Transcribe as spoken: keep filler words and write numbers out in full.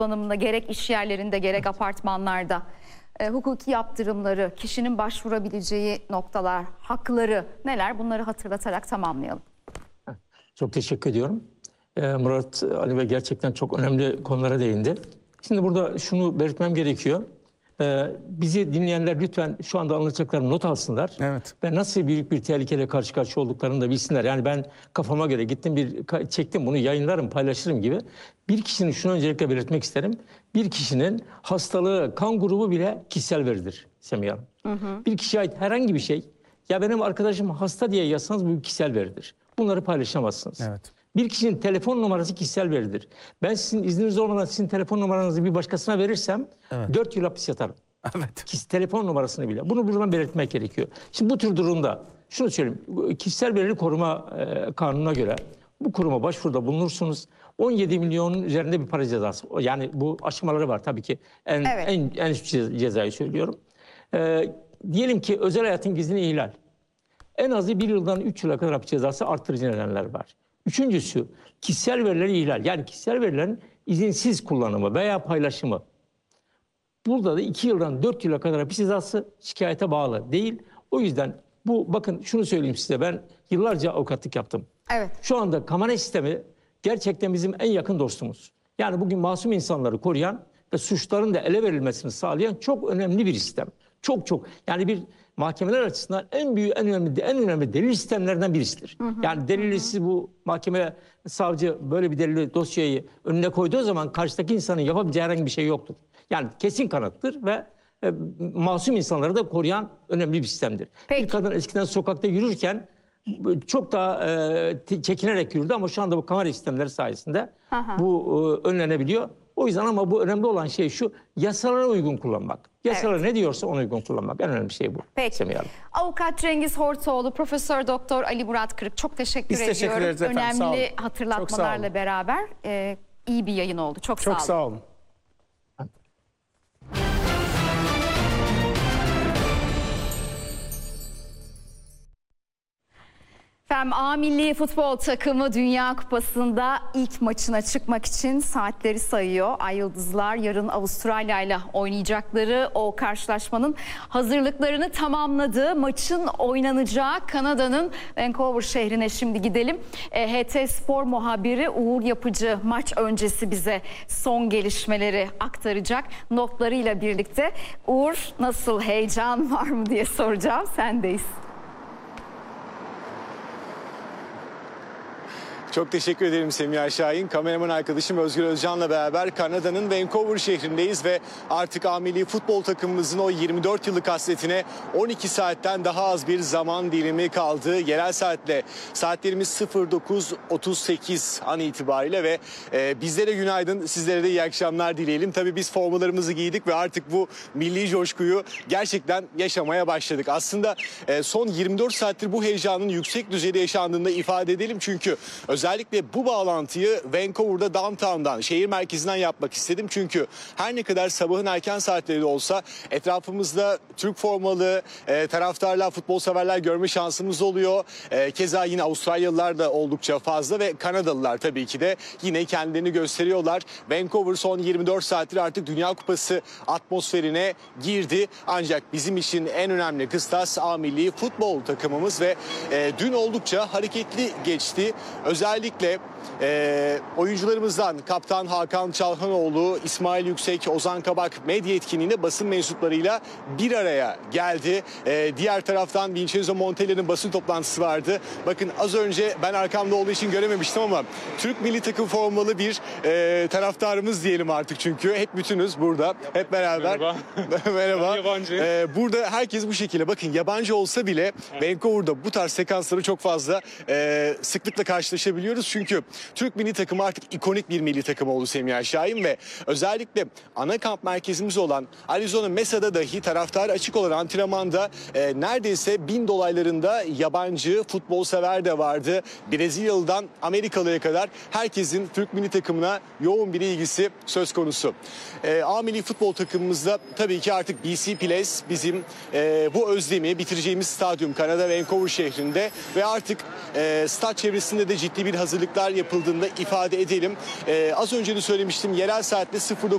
kullanımında gerek iş yerlerinde gerek apartmanlarda e, hukuki yaptırımları, kişinin başvurabileceği noktalar, hakları neler, bunları hatırlatarak tamamlayalım. Çok teşekkür ediyorum. Ee, Murat Ali Bey gerçekten çok önemli konulara değindi. Şimdi burada şunu belirtmem gerekiyor. Ee, bizi dinleyenler lütfen şu anda anlatacaklarımı not alsınlar. Evet. Ve nasıl büyük bir tehlikeyle karşı karşıya olduklarını da bilsinler. Yani ben kafama göre gittim, bir çektim, bunu yayınlarım, paylaşırım gibi. Bir kişinin şunu öncelikle belirtmek isterim. Bir kişinin hastalığı, kan grubu bile kişisel veridir Semiha Hanım. Hı hı. Bir kişiye ait herhangi bir şey, ya benim arkadaşım hasta diye yazsanız bu kişisel veridir. Bunları paylaşamazsınız. Evet. Bir kişinin telefon numarası kişisel veridir. Ben sizin izniniz olmadan sizin telefon numaranızı bir başkasına verirsem evet. dört yıl hapis yatarım. Evet. Kişi, telefon numarasını bile. Bunu buradan belirtmek gerekiyor. Şimdi bu tür durumda şunu söyleyeyim. Kişisel veri koruma e, kanununa göre bu kuruma başvuruda bulunursunuz. on yedi milyonun üzerinde bir para cezası. Yani bu aşamaları var tabii ki. En evet. en, en üst cezayı söylüyorum. E, diyelim ki özel hayatın gizliliğini ihlal. En azı bir yıldan üç yıla kadar hapis cezası arttırıcı nedenler var. Üçüncüsü kişisel verileri ihlal. Yani kişisel verilerin izinsiz kullanımı veya paylaşımı. Burada da iki yıldan dört yıla kadar hapis cezası şikayete bağlı değil. O yüzden bu, bakın şunu söyleyeyim size, ben yıllarca avukatlık yaptım. Evet. Şu anda kamera sistemi gerçekten bizim en yakın dostumuz. Yani bugün masum insanları koruyan ve suçların da ele verilmesini sağlayan çok önemli bir sistem. Çok çok yani bir mahkemeler açısından en büyük, en önemli, en önemli delil sistemlerinden birisidir. Hı hı, yani delilsiz hı. bu mahkeme, savcı böyle bir delili, dosyayı önüne koyduğu zaman karşıdaki insanın yapabileceği herhangi bir şey yoktur. Yani kesin kanıttır ve e, masum insanları da koruyan önemli bir sistemdir. Peki. Bir kadın eskiden sokakta yürürken çok daha e, çekinerek yürürdü ama şu anda bu kamera sistemleri sayesinde hı hı. bu e, önlenebiliyor. O yüzden ama bu önemli olan şey şu, yasalara uygun kullanmak. Yasalar evet. ne diyorsa ona uygun kullanmak. En önemli şey bu. Peki. Avukat Cengiz Hortoğlu, Profesör Doktor Ali Murat Kırık, çok teşekkür Biz ediyorum. Teşekkür ederiz efendim. Önemli hatırlatmalarla beraber e, iyi bir yayın oldu. Çok, çok sağ olun. Çok sağ olun. Efendim, A Milli Futbol Takımı Dünya Kupası'nda ilk maçına çıkmak için saatleri sayıyor. Ay Yıldızlar yarın Avustralya ile oynayacakları o karşılaşmanın hazırlıklarını tamamladı. Maçın oynanacağı Kanada'nın Vancouver şehrine şimdi gidelim. E, H T Spor muhabiri Uğur Yapıcı maç öncesi bize son gelişmeleri aktaracak notlarıyla birlikte. Uğur, nasıl, heyecan var mı diye soracağım, sendeyiz. Çok teşekkür ederim Semiha Şahin. Kameraman arkadaşım Özgür Özcan'la beraber Kanada'nın Vancouver şehrindeyiz ve artık A Milli Futbol takımımızın o yirmi dört yıllık hasretine on iki saatten daha az bir zaman dilimi kaldı. Yerel saatle saatlerimiz sıfır dokuz otuz sekiz an itibariyle ve e, bizlere günaydın, sizlere de iyi akşamlar dileyelim. Tabii biz formalarımızı giydik ve artık bu milli coşkuyu gerçekten yaşamaya başladık. Aslında e, son yirmi dört saattir bu heyecanın yüksek düzeyde yaşandığını da ifade edelim çünkü özellikle bu bağlantıyı Vancouver'da downtown'dan, şehir merkezinden yapmak istedim. Çünkü her ne kadar sabahın erken saatleri de olsa etrafımızda Türk formalı e, taraftarlar, futbol severler görme şansımız oluyor. E, keza yine Avustralyalılar da oldukça fazla ve Kanadalılar tabii ki de yine kendilerini gösteriyorlar. Vancouver son yirmi dört saattir artık Dünya Kupası atmosferine girdi. Ancak bizim için en önemli kıstas A Milli Futbol takımımız ve e, dün oldukça hareketli geçti. Özellikle Özellikle e, oyuncularımızdan Kaptan Hakan Çalhanoğlu, İsmail Yüksek, Ozan Kabak medya etkinliğinde basın mensuplarıyla bir araya geldi. E, diğer taraftan Vincenzo Montella'nın basın toplantısı vardı. Bakın az önce ben arkamda olduğu için görememiştim ama Türk milli takım formalı bir e, taraftarımız diyelim artık çünkü hep bütünüz burada. Hep beraber. Merhaba. Merhaba. Yabancı. E, burada herkes bu şekilde. Bakın yabancı olsa bile Vancouver'da bu tarz sekansları çok fazla e, sıklıkla karşılaşabiliyoruz. Çünkü Türk milli takımı artık ikonik bir milli takım oldu Semiha Şahin ve özellikle ana kamp merkezimiz olan Arizona Mesa'da dahi taraftar açık olan antrenmanda e, neredeyse bin dolaylarında yabancı futbol sever de vardı. Brezilyalı'dan Amerikalı'ya kadar herkesin Türk milli takımına yoğun bir ilgisi söz konusu. E, A Milli Futbol takımımızda tabii ki artık B C Place bizim e, bu özlemi bitireceğimiz stadyum Kanada Vancouver şehrinde ve artık e, stat çevresinde de ciddi bir hazırlıklar yapıldığında ifade edelim. Ee, az önce de söylemiştim, yerel saatte sıfır